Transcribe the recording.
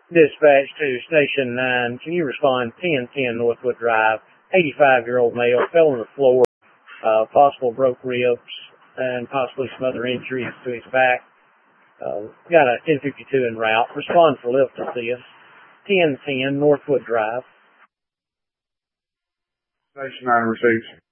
Dispatch to Station 9, can you respond 1010 Northwood Drive, 85-year-old male, fell on the floor, possible broke ribs, and possibly some other injuries to his back. Got a 1052 en route. Respond for lift assist. 1010 Northwood Drive. Station 9 receives.